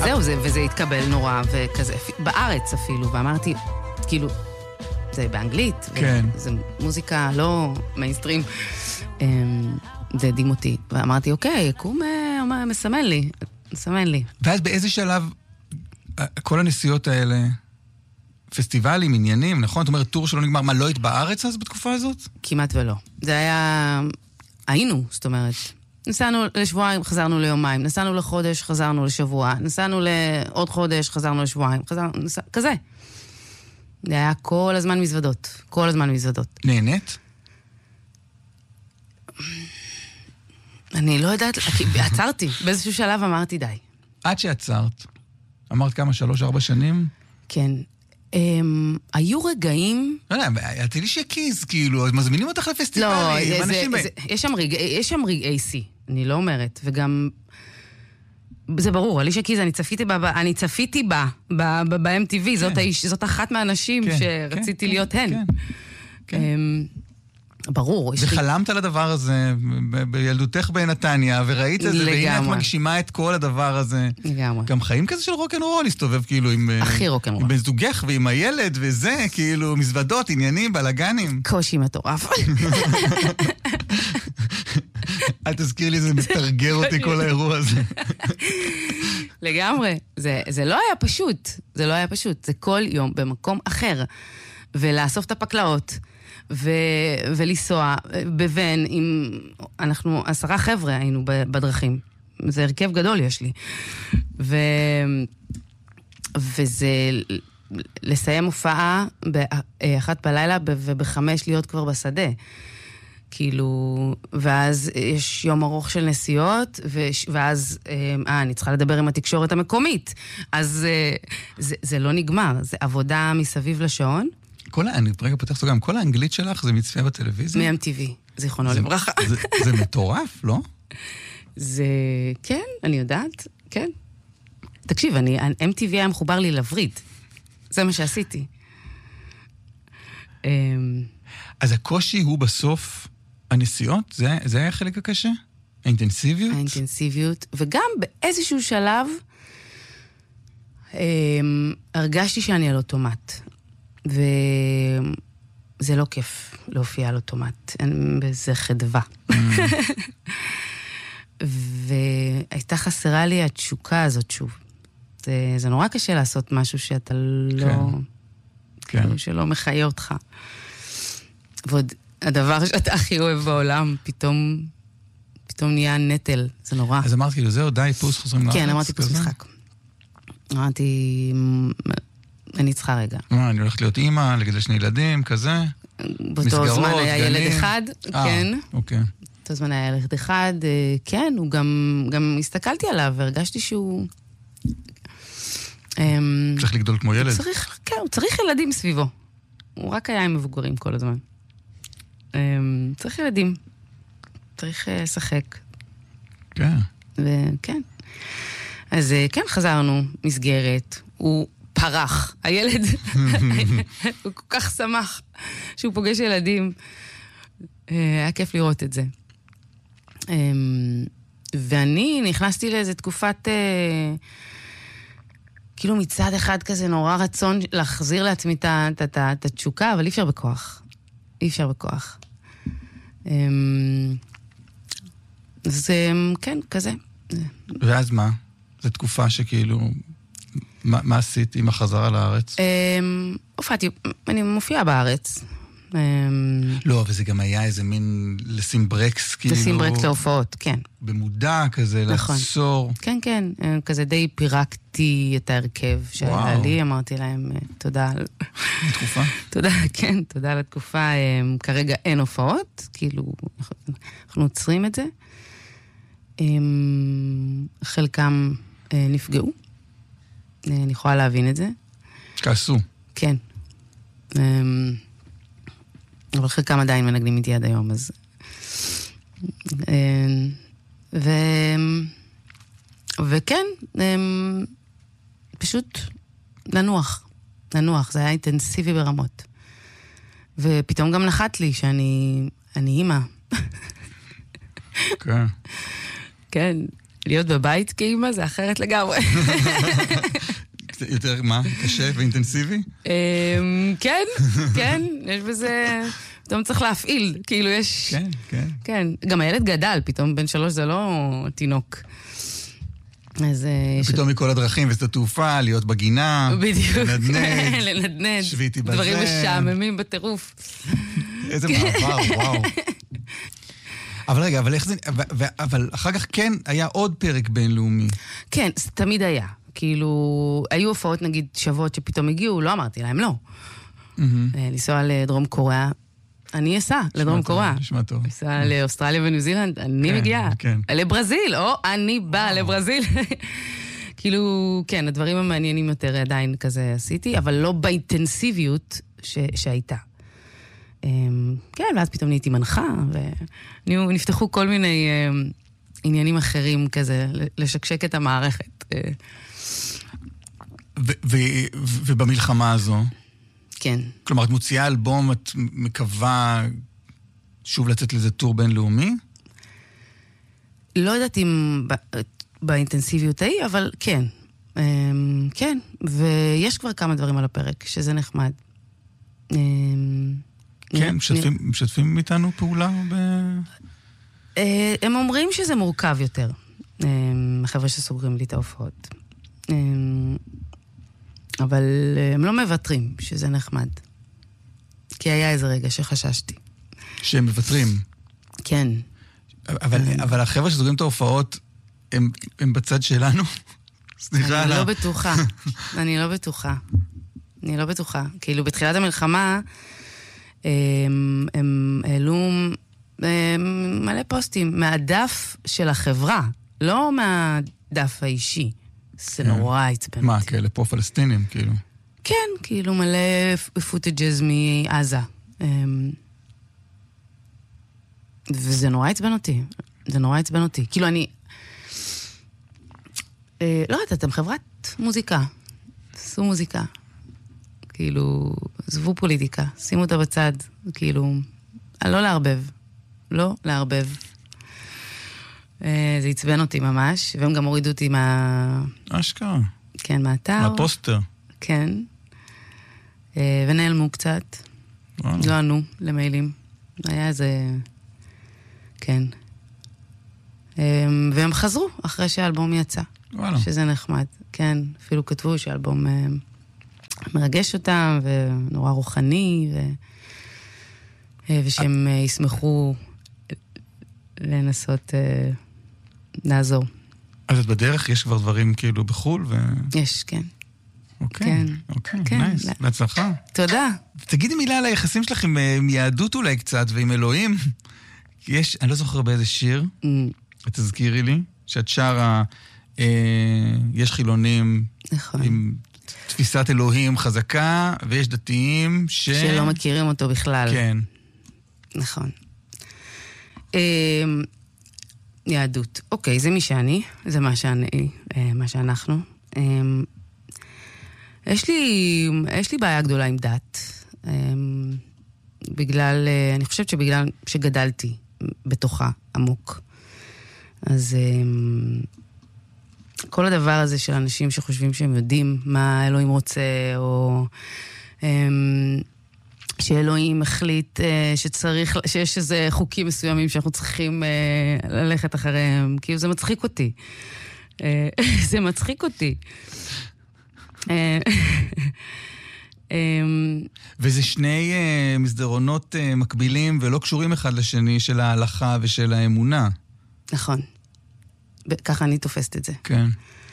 וזהו, וזה התקבל נורא, וכזה, בארץ אפילו, ואמרתי, כאילו, זה באנגלית, כן. זה מוזיקה לא מיינסטרים, זה הדהים אותי, ואמרתי, אוקיי, יקום מסמן לי. ואז באיזה שלב, כל הנסיעות האלה, פסטיבלים, עניינים, נכון? זאת אומרת, טור שלא נגמר, מה, לא היית בארץ אז בתקופה הזאת? כמעט ולא. זה היה... היינו, זאת אומרת. נסענו לשבועיים, חזרנו ליומיים. נסענו לחודש, חזרנו לשבוע. נסענו לעוד חודש, חזרנו לשבועיים. כזה. זה היה כל הזמן מזוודות. כל הזמן מזוודות. נהנית? אני לא יודעת, עצרתי. באיזשהו שלב אמרתי די. עד שעצרת. אמרת כמה, 3-4 שנים? כן. היו רגעים... לא יודע, יצא לי שקיז, כאילו, אז מזמינים אותך לפסטיבלים. לא, יש שם רגעי שיא, אני לא אומרת, וגם... זה ברור, אלישה קיז, אני צפיתי בה ב-MTV, זאת אחת מהאנשים שרציתי להיות הן. ברור. וחלמת על הדבר הזה בילדותך בנתניה, וראית את זה, והנה את מגשימה את כל הדבר הזה. לגמרי. גם חיים כזה של רוק'נ'רול, להסתובב כאילו עם... הכי רוק'נ'רול. עם בן זוגך ועם הילד וזה, כאילו, מזוודות, עניינים, בלגנים. קושי מטורף. אל תזכיר לי, זה מתרגר אותי כל האירוע הזה. לגמרי. זה לא היה פשוט. זה לא היה פשוט. זה כל יום במקום אחר. ולאסוף את הפקלאות. ולנסוע בבן עם... אנחנו 10 חבר'ה היינו בדרכים. זה הרכב גדול יש לי. וזה לסיים הופעה ב-1 בלילה וב-5 להיות כבר בשדה. כאילו, ואז יש יום ארוך של נסיעות, ואז אני צריכה לדבר עם התקשורת המקומית. אז זה לא נגמר. זה עבודה מסביב לשעון. אני רגע פותח סוגריים, כל האנגלית שלך זה מצפייה בטלוויזיה? מ-MTV, זיכרונו לברכה. זה מטורף, לא? זה, כן, אני יודעת, כן. תקשיב, MTV היה מחובר לי לברית. זה מה שעשיתי. אז הקושי הוא בסוף הנסיעות? זה היה החלק הקשה? האינטנסיביות? האינטנסיביות, וגם באיזשהו שלב הרגשתי שאני על אוטומט. וזה לא כיף להופיע על אוטומט, אין בזה חדווה. והייתה חסרה לי התשוקה הזאת שוב. זה נורא קשה לעשות משהו שאתה לא... כן. שלא מחיה אותך. ועוד הדבר שאתה הכי אוהב בעולם, פתאום נהיה נטל, זה נורא. אז אמרת כאילו, זהו, די, פוס, חוזרים לארץ? כן, אמרתי פוס משחק. אמרתי... אני צריכה רגע. אני הולכת להיות אימא, לגדל 2 ילדים, כזה? באותו זמן היה ילד אחד, כן. אוקיי. באותו זמן היה ילד אחד, כן, הוא גם הסתכלתי עליו, והרגשתי שהוא... צריך לגדול כמו ילד? כן, הוא צריך ילדים סביבו. הוא רק היה עם מבוגרים כל הזמן. צריך ילדים. צריך לשחק. כן. וכן. אז כן, חזרנו, מסגרת. הוא... פרח. הילד, הוא כל כך שמח שהוא פוגש ילדים. היה כיף לראות את זה. ואני נכנסתי לאיזו תקופת, כאילו מצד אחד כזה נורא רצון להחזיר לעצמי את התשוקה, אבל אי אפשר בכוח. אי אפשר בכוח. אז כן, כזה. ואז מה? זו תקופה שכאילו... מה עשית עם החזרה לארץ? הופעתי, אני מופיעה בארץ. לא, אבל זה גם היה איזה מין לשים ברקס, כאילו... לשים ברקס להופעות, כן. במודע כזה, לעצור. כן, כן, כזה די פירקתי את ההרכב שהיה לי, אמרתי להם תודה. תקופה? תודה, כן, תודה על התקופה. כרגע אין הופעות, כאילו, אנחנו עוצרים את זה. חלקם נפגעו. אני יכולה להבין את זה. כעסו. כן. אבל חלקם עדיין מנגנים איתי עד היום, אז... וכן, פשוט לנוח. זה היה אינטנסיבי ברמות. ופתאום גם נחת לי שאני אימא. כן. כן. להיות בבית כאימא זה אחרת לגמרי. יותר מה? קשה ואינטנסיבי? כן, כן, יש בזה... פתאום צריך להפעיל, כאילו יש... כן, כן. כן, גם הילד גדל, פתאום בן 3 זה לא תינוק. אז... פתאום מכל הדרכים, ושדה תעופה, להיות בגינה, בדיוק. לנדנד, שביתי בזה. דברים משעממים בטירוף. איזה מעבר, וואו. אבל רגע, אבל אחר כך כן היה עוד פרק בינלאומי. כן, תמיד היה. כאילו, היו הופעות נגיד שוות שפתאום הגיעו, לא אמרתי להם לא. לנסוע לדרום קוריאה, אני אסע לדרום קוריאה. נשמע טוב. לנסוע לאוסטרליה וניו זילנד, אני מגיעה. לברזיל, או אני באה לברזיל. כאילו, כן, הדברים המעניינים יותר עדיין כזה עשיתי, אבל לא באינטנסיביות שהייתה. כן, ואז פתאום נהייתי מנחה, ונפתחו כל מיני עניינים אחרים כזה, לשקשק את המערכת. ובמלחמה הזו? כן. כלומר, את מוציאה אלבום, את מקווה שוב לצאת לזה טור בינלאומי? לא יודעת אם באינטנסיביות ההיא, אבל כן. כן, ויש כבר כמה דברים על הפרק, שזה נחמד. כן, משתפים איתנו פעולה הם אומרים שזה מורכב יותר, החבר'ה שסוגרים לי את ההופעות. אבל הם לא מבטרים, שזה נחמד. כי היה איזה רגע שחששתי. שהם מבטרים? כן. אבל החבר'ה שסוגרים את ההופעות, הם בצד שלנו? סליחה. אני לא בטוחה. אני לא בטוחה. כאילו, בתחילת המלחמה, הם העלו מלא פוסטים מהדף של החברה, לא מהדף האישי. זה נורא עצבן. מה, כאלה פה פלסטינים, כאילו? כן, כאילו מלא פוטג'ז מעזה. וזה נורא עצבן אותי. כאילו אני... לא יודעת, אתם חברת מוזיקה. עשו מוזיקה. כאילו, עזבו פוליטיקה. שימו אותה בצד. כאילו, לא לערבב. זה עצבן אותי ממש, והם גם הורידו אותי אשכרה. כן, מהאתר. מהפוסטר. כן. ונעלמו קצת. לא ענו למיילים. היה איזה... כן. והם חזרו אחרי שהאלבום יצא. וואלה. שזה נחמד. כן, אפילו כתבו שהאלבום מרגש אותם, ונורא רוחני, ושהם ישמחו לנסות לעזור. אז את בדרך? יש כבר דברים כאילו בחול? יש, כן. אוקיי, נייס. בהצלחה. תודה. תגידי מילה על היחסים שלכם עם יהדות אולי קצת, ועם אלוהים. יש, אני לא זוכר באיזה שיר, תזכירי לי, שאת שרה, יש חילונים עם תפיסת אלוהים חזקה, ויש דתיים שלא מכירים אותו בכלל. כן. נכון. יהדות. אוקיי, זה מי שאני, זה מה שאנחנו. יש לי בעיה גדולה עם דת. אני חושבת שבגלל שגדלתי בתוכה עמוק. אז כל הדבר הזה של אנשים שחושבים שהם יודעים מה אלוהים רוצה, או שאלוהים החליט שיש איזה חוקים מסוימים שאנחנו צריכים ללכת אחריהם, כאילו זה מצחיק אותי. זה מצחיק אותי. וזה שני מסדרונות מקבילים ולא קשורים אחד לשני של ההלכה ושל האמונה. נכון. ככה אני תופסת את זה. כן.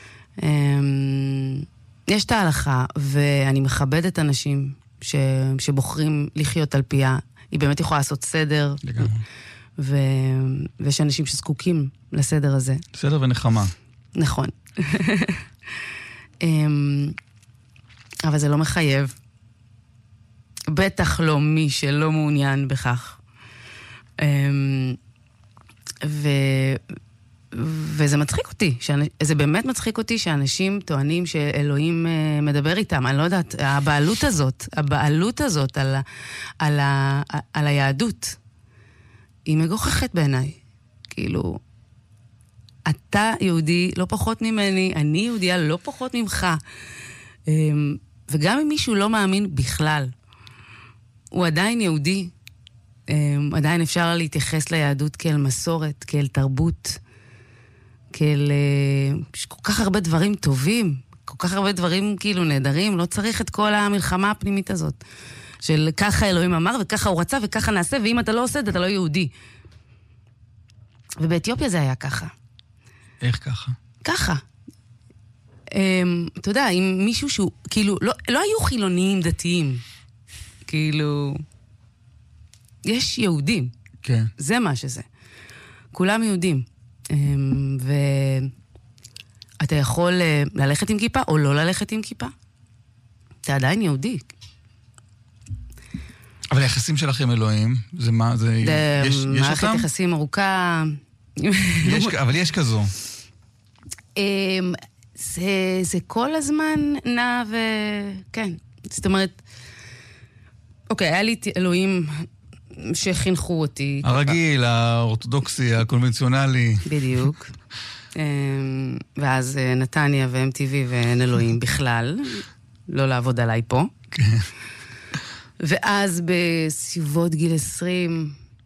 יש את ההלכה, ואני מכבדת אנשים שבוחרים לחיות על פיה. היא באמת יכולה לעשות סדר. לגמרי. ויש אנשים שזקוקים לסדר הזה. סדר ונחמה. נכון. אבל זה לא מחייב. בטח לא מי שלא מעוניין בכך. וזה מצחיק אותי, זה באמת מצחיק אותי שאנשים טוענים שאלוהים מדבר איתם. אני לא יודעת, הבעלות הזאת על היהדות, היא מגוחכת בעיניי. כאילו, אתה יהודי לא פחות ממני, אני יהודיה לא פחות ממך. וגם אם מישהו לא מאמין בכלל, הוא עדיין יהודי. עדיין אפשר להתייחס ליהדות כאל מסורת, כאל תרבות, כאל... יש כל כך הרבה דברים טובים, כל כך הרבה דברים כאילו נהדרים, לא צריך את כל המלחמה הפנימית הזאת. של ככה אלוהים אמר, וככה הוא רצה, וככה נעשה, ואם אתה לא עושה את זה, אתה לא יהודי. ובאתיופיה זה היה ככה. איך ככה? ככה. אתה יודע, עם מישהו שהוא, כאילו, לא היו חילוניים דתיים. כאילו, יש יהודים. כן. זה מה שזה. כולם יהודים. ואתה יכול ללכת עם כיפה, או לא ללכת עם כיפה. אתה עדיין יהודי. אבל היחסים שלכם אלוהים, זה מה, זה... יש אותם? מערכת יחסים ארוכה. אבל יש כזו. זה כל הזמן נע כן. זאת אומרת, אוקיי, היה לי אלוהים שחינכו אותי. הרגיל, האורתודוקסי, הקונבנציונלי. בדיוק. ואז נתניה ו-MTV ואין אלוהים בכלל. לא לעבוד עליי פה. כן. ואז בסביבות גיל 20,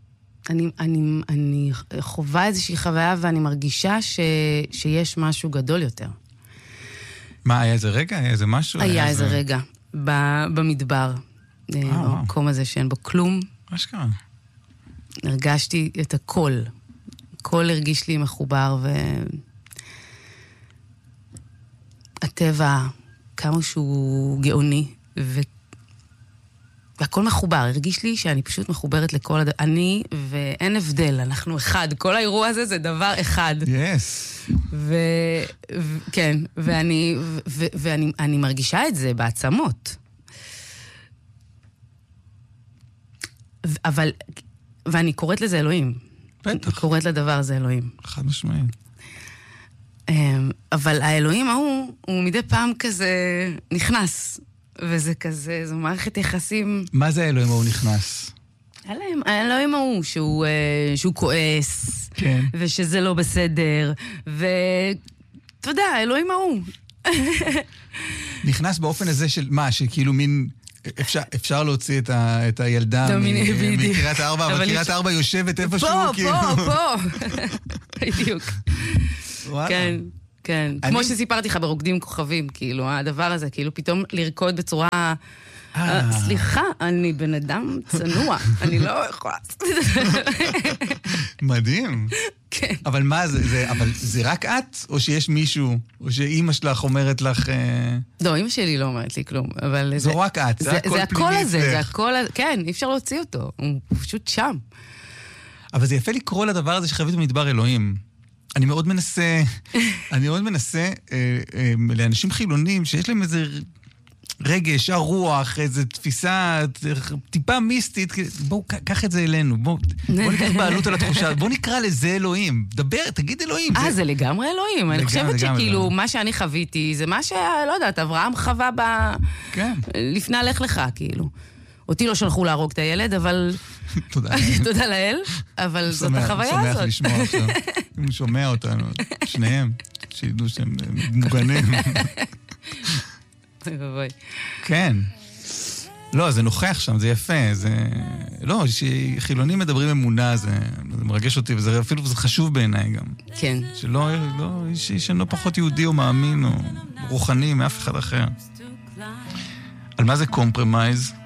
אני חווה איזושהי חוויה ואני מרגישה שיש משהו גדול יותר. מה, היה איזה רגע? היה איזה משהו? היה איזה רגע במדבר. במקום הזה שאין בו כלום. מה שקרה? הרגשתי את הכל. הכל הרגיש לי מחובר והטבע, כמה שהוא גאוני, והכל מחובר. הרגיש לי שאני פשוט מחוברת לכל אני, ואין הבדל, אנחנו אחד. כל האירוע הזה זה דבר אחד. Yes. כן, ואני מרגישה את זה בעצמות. ואני קוראת לזה אלוהים. בטח. אני קוראת לדבר הזה אלוהים. חד משמעית. אבל האלוהים הוא מדי פעם כזה נכנס. וזה כזה, זו מערכת יחסים... מה זה האלוהים ההוא נכנס? האלוהים ההוא שהוא כועס. כן. ושזה לא בסדר. ואתה יודע, האלוהים ההוא. נכנס באופן הזה של מה? שכאילו מין... אפשר להוציא את הילדה מקריית הארבע, אבל קריית הארבע יושבת איפשהו כאילו... פה. בדיוק. כן. כן, כמו שסיפרתי לך ברוקדים כוכבים, כאילו, הדבר הזה, כאילו, פתאום לרקוד בצורה... סליחה, אני בן אדם צנוע, אני לא יכולה... מדהים. כן. אבל מה זה? אבל זה רק את? או שיש מישהו? או שאימא שלך אומרת לך... לא, אימא שלי לא אומרת לי כלום, אבל... זו רק את, זה הכל פנימי אצלך. זה הקול הזה, זה הקול... כן, אי אפשר להוציא אותו, הוא פשוט שם. אבל זה יפה לקרוא לדבר הזה שחייבת במדבר אלוהים. אני מאוד מנסה לאנשים חילונים שיש להם איזה רגש, הרוח, איזו תפיסה טיפה מיסטית, בואו, קח את זה אלינו, בואו ניקח בעלות על התחושה, בואו נקרא לזה אלוהים, דבר, תגיד אלוהים. זה לגמרי אלוהים, אני חושבת שכאילו מה שאני חוויתי זה מה לא יודעת, אברהם חווה לפני הלך לך, כאילו. אותי לא שלחו להרוג את הילד, אבל... תודה לאל, אבל זאת החוויה הזאת. שמח לשמוע עכשיו. אם הוא שומע אותנו, שניהם, שידעו שהם מוגנים. כן. לא, זה נוכח שם, זה יפה, זה... לא, שחילונים מדברים אמונה, זה מרגש אותי, וזה אפילו חשוב בעיניי גם. כן. שלא, שאינו פחות יהודי או מאמין או רוחני מאף אחד אחר. על מה זה קומפרמייז?